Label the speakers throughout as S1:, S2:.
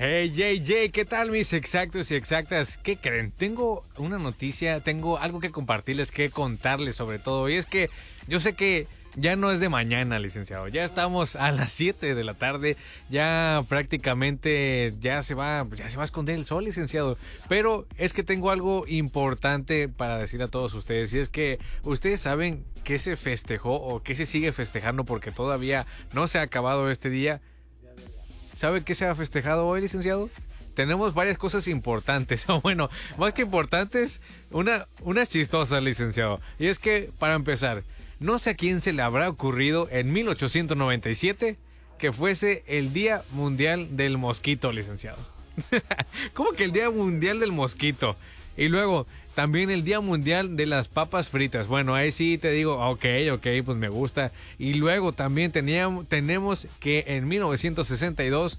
S1: Hey, JJ, ¿qué tal mis exactos y exactas? ¿Qué creen? Tengo una noticia, tengo algo que compartirles, que contarles sobre todo. Y es que yo sé que ya no es de mañana, licenciado. Ya estamos a las 7 de la tarde. Ya prácticamente ya se va a esconder el sol, licenciado. Pero es que tengo algo importante para decir a todos ustedes. Y es que ustedes saben qué se festejó o qué se sigue festejando porque todavía no se ha acabado este día. ¿Sabe qué se ha festejado hoy, licenciado? Tenemos varias cosas importantes, o bueno, más que importantes, una chistosa, licenciado. Y es que, para empezar, no sé a quién se le habrá ocurrido en 1897 que fuese el Día Mundial del Mosquito, licenciado. ¿Cómo que el Día Mundial del Mosquito? Y luego, también el Día Mundial de las Papas Fritas. Bueno, ahí sí te digo, ok, pues me gusta. Y luego también tenemos que en 1962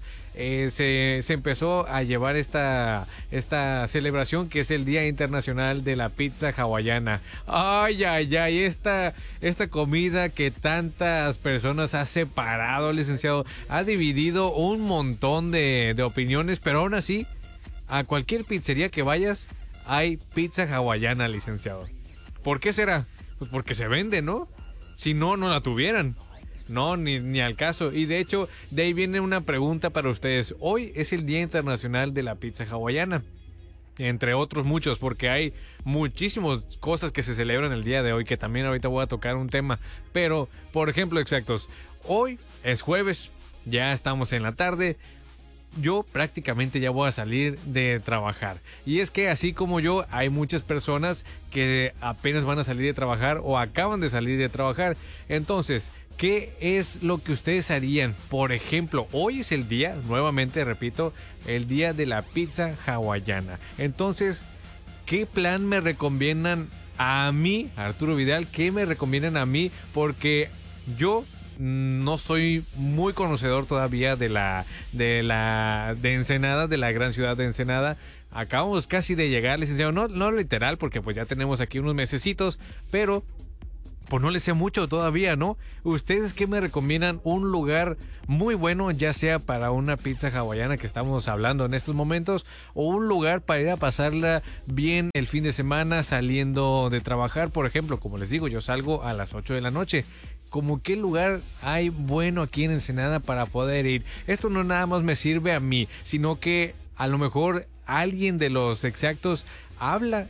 S1: se empezó a llevar esta celebración que es el Día Internacional de la Pizza Hawaiana. Ay, esta comida que tantas personas ha separado, licenciado, ha dividido un montón de opiniones, pero aún así, a cualquier pizzería que vayas, hay pizza hawaiana, licenciado. ¿Por qué será? Pues porque se vende, ¿no? Si no, no la tuvieran. No, ni al caso. Y de hecho, de ahí viene una pregunta para ustedes. Hoy es el Día Internacional de la Pizza Hawaiana. Entre otros muchos, porque hay muchísimas cosas que se celebran el día de hoy, que también ahorita voy a tocar un tema. Pero, por ejemplo, exactos, hoy es jueves, ya estamos en la tarde. Yo prácticamente ya voy a salir de trabajar. Y es que así como yo, hay muchas personas que apenas van a salir de trabajar o acaban de salir de trabajar. Entonces, ¿qué es lo que ustedes harían? Por ejemplo, hoy es el día, nuevamente repito, el día de la pizza hawaiana. Entonces, ¿qué plan me recomiendan a mí, Arturo Vidal? ¿Qué me recomiendan a mí? Porque yo no soy muy conocedor todavía de Ensenada, de la gran ciudad de Ensenada. Acabamos casi de llegar, licenciado, no literal, porque pues ya tenemos aquí unos mesecitos, pero pues no le sé mucho todavía, ¿no? ¿Ustedes qué me recomiendan? Un lugar muy bueno, ya sea para una pizza hawaiana que estamos hablando en estos momentos, o un lugar para ir a pasarla bien el fin de semana saliendo de trabajar. Por ejemplo, como les digo, yo salgo a las 8 de la noche. ¿Cómo qué lugar hay bueno aquí en Ensenada para poder ir? Esto no nada más me sirve a mí, sino que a lo mejor alguien de los exactos habla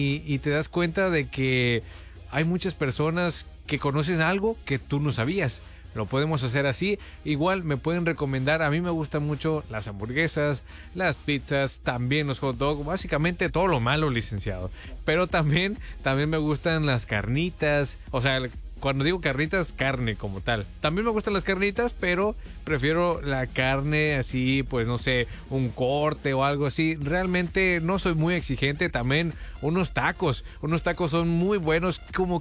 S1: y te das cuenta de que hay muchas personas que conocen algo que tú no sabías. Lo podemos hacer así. Igual me pueden recomendar. A mí me gustan mucho las hamburguesas, las pizzas, también los hot dogs. Básicamente todo lo malo, licenciado. Pero también me gustan las carnitas. O sea, cuando digo carnitas, carne como tal. También me gustan las carnitas, pero prefiero la carne así, pues no sé, un corte o algo así. Realmente no soy muy exigente. También unos tacos son muy buenos. Como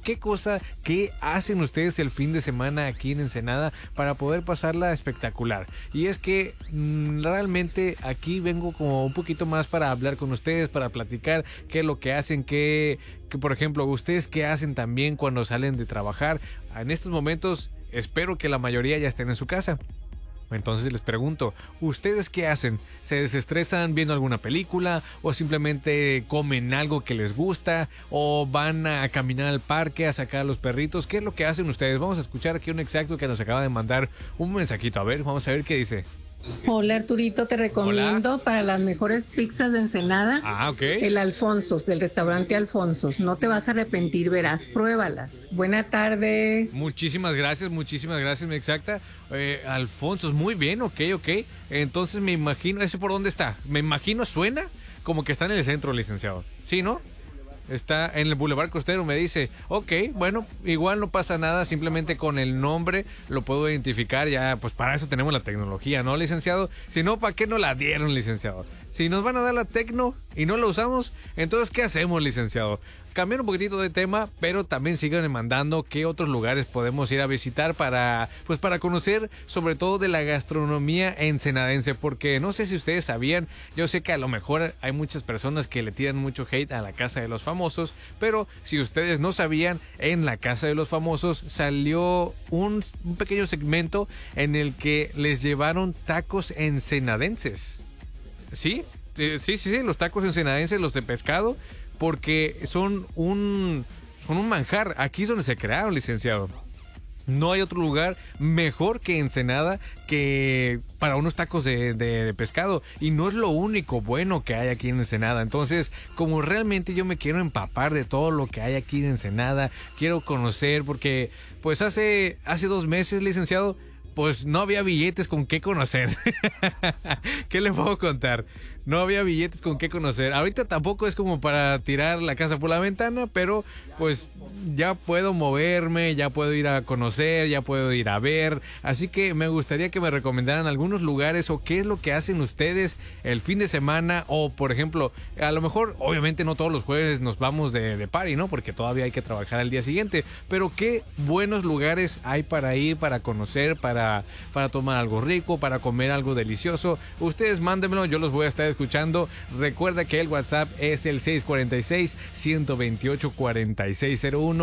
S1: qué hacen ustedes el fin de semana aquí en Ensenada para poder pasarla espectacular. Y es que realmente aquí vengo como un poquito más para hablar con ustedes, para platicar qué es lo que hacen, que por ejemplo, ustedes qué hacen también cuando salen de trabajar. En estos momentos espero que la mayoría ya estén en su casa. Entonces les pregunto, ¿ustedes qué hacen? ¿Se desestresan viendo alguna película? ¿O simplemente comen algo que les gusta? ¿O van a caminar al parque a sacar a los perritos? ¿Qué es lo que hacen ustedes? Vamos a escuchar aquí un exacto que nos acaba de mandar un mensajito. A ver, vamos a ver qué dice.
S2: Hola Arturito, te recomiendo para las mejores pizzas de Ensenada, el Alfonsos, del restaurante Alfonsos. No te vas a arrepentir, verás, pruébalas. Buena tarde.
S1: Muchísimas gracias, mi exacta. Alfonsos, muy bien, ok. Entonces me imagino, ¿ese por dónde está? Me imagino suena como que está en el centro, licenciado. ¿Sí, no? Está en el Boulevard Costero, me dice. Ok, bueno, igual no pasa nada, simplemente con el nombre lo puedo identificar. Ya, pues para eso tenemos la tecnología, ¿no, licenciado? Si no, ¿para qué no la dieron, licenciado? Si nos van a dar la tecno y no la usamos, entonces ¿qué hacemos, licenciado? Cambiar un poquitito de tema, pero también sigan mandando qué otros lugares podemos ir a visitar para conocer sobre todo de la gastronomía ensenadense, porque no sé si ustedes sabían, yo sé que a lo mejor hay muchas personas que le tiran mucho hate a la Casa de los Famosos, pero si ustedes no sabían, en la Casa de los Famosos salió un pequeño segmento en el que les llevaron tacos ensenadenses. Sí, los tacos ensenadenses, los de pescado, porque son un manjar. Aquí es donde se crearon, licenciado. No hay otro lugar mejor que Ensenada que para unos tacos de pescado. Y no es lo único bueno que hay aquí en Ensenada. Entonces, como realmente yo me quiero empapar de todo lo que hay aquí en Ensenada, quiero conocer, porque pues hace 2 meses, licenciado, pues no había billetes con qué conocer. ¿Qué le puedo contar? No había billetes con qué conocer. Ahorita tampoco es como para tirar la casa por la ventana, pero pues ya puedo moverme, ya puedo ir a conocer, ya puedo ir a ver. Así que me gustaría que me recomendaran algunos lugares o qué es lo que hacen ustedes el fin de semana. O, por ejemplo, a lo mejor, obviamente no todos los jueves nos vamos de party, ¿no? Porque todavía hay que trabajar al día siguiente. Pero qué buenos lugares hay para ir, para conocer, para tomar algo rico, para comer algo delicioso. Ustedes mándenmelo, yo los voy a estar escuchando. Recuerda que el WhatsApp es el 646-128-4601.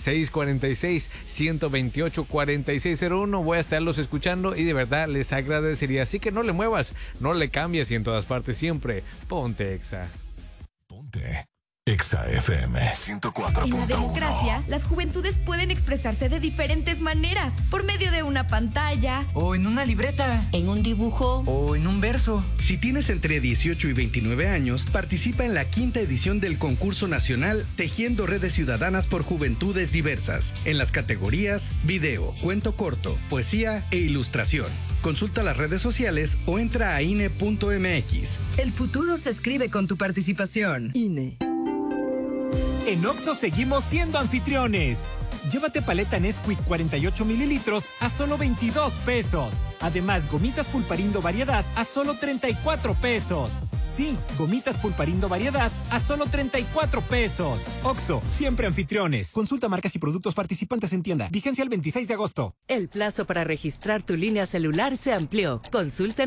S1: 646-128-4601. Voy a estarlos escuchando y de verdad les agradecería. Así que no le muevas, no le cambies, y en todas partes siempre ponte Exa.
S3: Ponte Exa FM 104.1.
S4: En la democracia, las juventudes pueden expresarse de diferentes maneras, por medio de una pantalla,
S5: o en una libreta,
S6: en un dibujo,
S5: o en un verso.
S7: Si tienes entre 18 y 29 años, participa en la 5ª edición del concurso nacional Tejiendo Redes Ciudadanas por Juventudes Diversas, en las categorías video, cuento corto, poesía e ilustración. Consulta las redes sociales o entra a INE.mx.
S8: El futuro se escribe con tu participación.
S6: INE.
S9: En Oxxo seguimos siendo anfitriones. Llévate paleta Nesquik 48 mililitros a solo 22 pesos. Además, gomitas Pulparindo variedad a solo 34 pesos. Sí, gomitas Pulparindo variedad a solo 34 pesos. Oxxo, siempre anfitriones. Consulta marcas y productos participantes en tienda. Vigencia el 26 de agosto.
S10: El plazo para registrar tu línea celular se amplió. Consulta en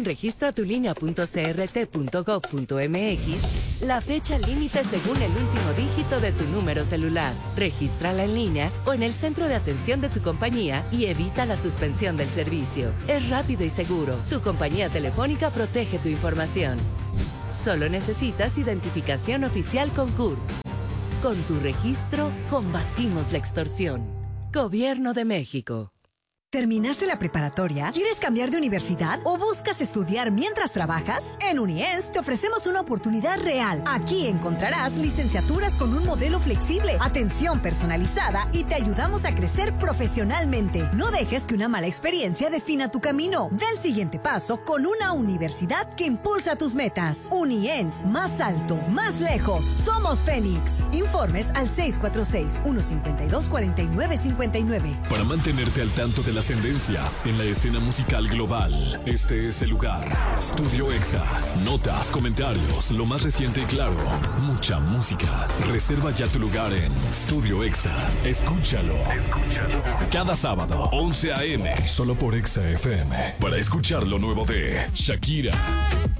S10: registratulinea.crt.gov.mx la fecha límite según el último dígito de tu número celular. Regístrala en línea o en el centro de atención de tu compañía y evita la suspensión del servicio. Es rápido y seguro. Tu compañía telefónica protege tu información. Solo necesitas identificación oficial con CURP. Con tu registro, combatimos la extorsión. Gobierno de México.
S11: ¿Terminaste la preparatoria? ¿Quieres cambiar de universidad? ¿O buscas estudiar mientras trabajas? En UNIENS te ofrecemos una oportunidad real. Aquí encontrarás licenciaturas con un modelo flexible, atención personalizada y te ayudamos a crecer profesionalmente. No dejes que una mala experiencia defina tu camino. Da el siguiente paso con una universidad que impulsa tus metas. UNIENS, más alto, más lejos. Somos Fénix. Informes al 646-152-4959.
S3: Para mantenerte al tanto de las tendencias en la escena musical global, este es el lugar. Estudio Exa. Notas, comentarios, lo más reciente y claro. Mucha música. Reserva ya tu lugar en Estudio Exa. Escúchalo. Cada sábado, 11 a.m. Solo por Exa FM. Para escuchar lo nuevo de Shakira,